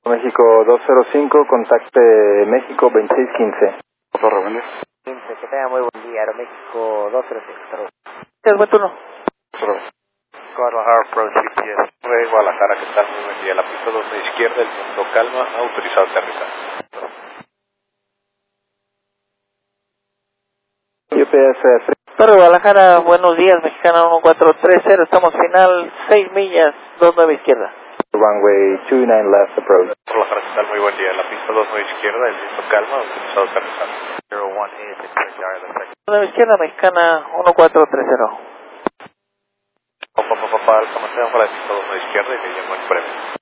México 205, contacte México 2615. Torre, buen día. 15, que tenga muy buen día, Aeroméxico 205. Saludos. Es buen turno. Torre. Guadalajara Pro GPS, Guadalajara, ¿qué tal? Muy buen día. La pista 2 de izquierda, el punto calma, autorizado a aterrizar. UPS Torre Guadalajara, buenos días, Mexicana 1430, estamos final 6 millas, 29 izquierda. runway 29 left approach. Guadalajara, ¿qué tal? Muy buen día. La pista 2 de izquierda, el punto calma, autorizado a aterrizar. 29 izquierda, Mexicana 1430. Papá, Alfa, mantengan para la pista 2 de izquierda y me llamo en breve.